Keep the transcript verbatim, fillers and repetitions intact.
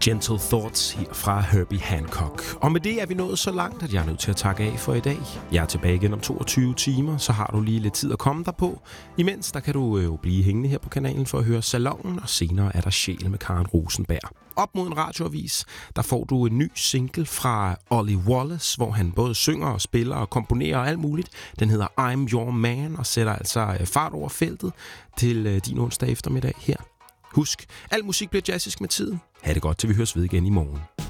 Gentle Thoughts her fra Herbie Hancock. Og med det er vi nået så langt, at jeg er nødt til at takke af for i dag. Jeg er tilbage igen om toogtyve timer, så har du lige lidt tid at komme der på. Imens der kan du jo blive hængende her på kanalen for at høre Salonen, og senere er der Sjæl med Karen Rosenberg. Op mod en radioavis, der får du en ny single fra Ollie Wallace, hvor han både synger og spiller og komponerer og alt muligt. Den hedder I'm Your Man og sætter altså fart over feltet til din onsdag eftermiddag her. Husk, al musik bliver jazzisk med tiden. Ha' det godt, til vi høres ved igen i morgen.